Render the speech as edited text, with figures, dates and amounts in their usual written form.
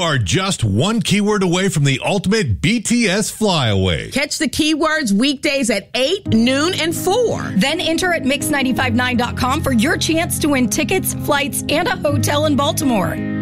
are just one keyword away from the ultimate BTS flyaway. Catch the keywords weekdays at 8, noon, and 4. Then enter at Mix959.com for your chance to win tickets, flights, and a hotel in Baltimore.